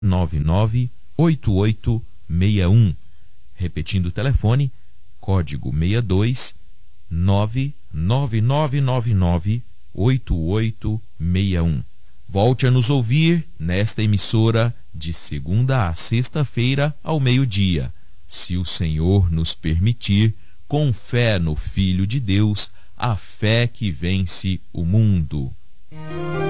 9998861. Repetindo o telefone, código 62 999998861. Volte a nos ouvir nesta emissora de segunda a sexta-feira ao meio-dia, se o Senhor nos permitir, com fé no Filho de Deus, a fé que vence o mundo.